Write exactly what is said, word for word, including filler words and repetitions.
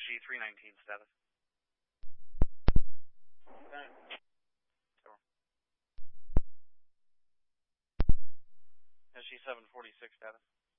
S G three nineteen status. Okay. S G seven forty-six status.